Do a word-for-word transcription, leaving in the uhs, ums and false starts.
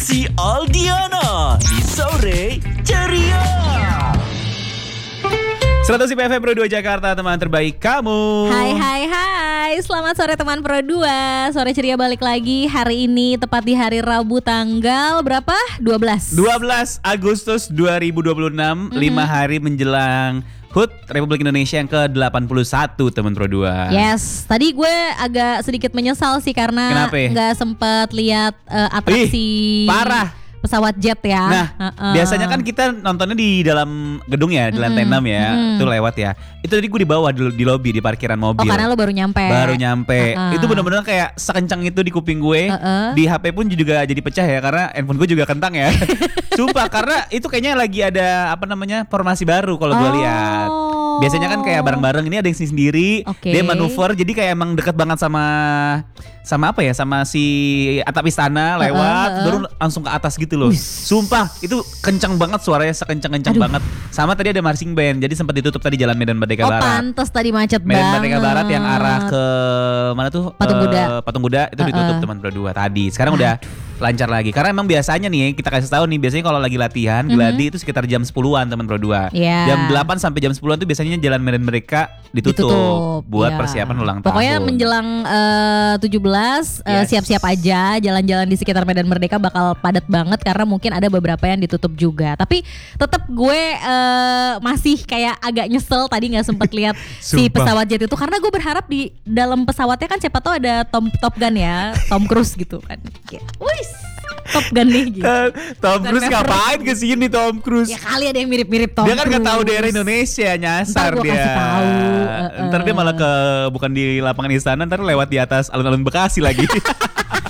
Si Aldiana di Sore Ceria. seratus F M Pro dua Jakarta, teman terbaik kamu. Hai hai hai, selamat sore teman Pro dua. Sore Ceria balik lagi hari ini tepat di hari Rabu tanggal berapa? dua belas dua belas Agustus dua ribu dua puluh enam, mm-hmm. lima hari menjelang H U T Republik Indonesia yang ke delapan puluh satu, teman Pro dua. Yes, tadi gue agak sedikit menyesal sih karena nggak sempet lihat uh, atraksi. Ih, parah. Pesawat jet ya. Nah, uh-uh. biasanya kan kita nontonnya di dalam gedung ya, di lantai mm-hmm. enam ya, mm-hmm. itu lewat ya. Itu tadi gue di bawah di, di lobi, di parkiran mobil. Oh, karena lo baru nyampe. Baru nyampe. Uh-uh. Itu benar-benar kayak sekencang itu di kuping gue. Uh-uh. Di H P pun juga jadi pecah ya, karena handphone gue juga kentang ya. Sumpah, karena itu kayaknya lagi ada apa namanya formasi baru kalau gue oh. lihat. Biasanya kan kayak bareng-bareng, ini ada yang sendiri, okay. dia manuver, jadi kayak emang deket banget sama sama apa ya, sama si atap istana lewat, uh, uh, uh. baru langsung ke atas gitu loh. Uish. Sumpah, itu kencang banget suaranya, sekencang-kencang banget. Sama tadi ada marching band, jadi sempat ditutup tadi Jalan Medan Merdeka oh, Barat. Oh pantes tadi macet Medan banget. Merdeka Barat yang arah ke mana tuh? Patung uh, Kuda. Patung Kuda itu ditutup, uh, uh. teman Pro dua tadi. Sekarang Aduh. udah lancar lagi. Karena emang biasanya nih, kita kasih tahu nih, biasanya kalau lagi latihan mm-hmm. gladi itu sekitar jam sepuluhan teman Pro dua. Yeah. Jam delapan sampai jam sepuluhan tuh biasanya Jalan Medan Merdeka ditutup, ditutup buat yeah. persiapan ulang tahun. Pokoknya menjelang uh, tujuh belas uh, yes. siap-siap aja, jalan-jalan di sekitar Medan Merdeka bakal padat banget karena mungkin ada beberapa yang ditutup juga. Tapi tetap gue uh, masih kayak agak nyesel tadi nggak sempet lihat si pesawat jet itu, karena gue berharap di dalam pesawatnya kan siapa tahu ada Tom Top Gun ya, Tom Cruise gitu kan. Wih, Top Gun nih gitu. Tom Cruise ngapain kesini Tom Cruise? Ya kali ada yang mirip-mirip Tom Cruise. Dia kan nggak tahu Cruise. daerah Indonesia, nyasar ntar dia. Kasih tahu. Uh, uh. Ntar dia malah ke bukan di lapangan istana, ntar lewat di atas alun-alun Bekasi lagi.